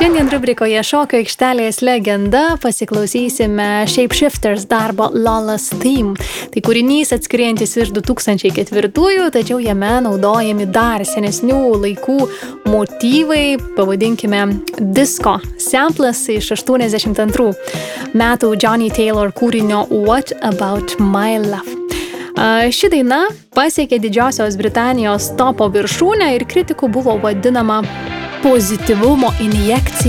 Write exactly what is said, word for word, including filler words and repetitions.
Šiandien rubrikoje Šokio aikštelės legenda pasiklausysime Shapeshifters darbo Lola's Theme. Tai kūrinys atskiriantis iš du tūkstančiai ketvirtųjų, tačiau jame naudojami dar senesnių laikų motyvai, pavadinkime disco samples iš aštuoniasdešimt antrų metų Johnny Taylor kūrinio What About My Love. Ši daina pasiekė Didžiosios Britanijos topo viršūnę ir kritikų buvo vadinama pozityvumo injekcija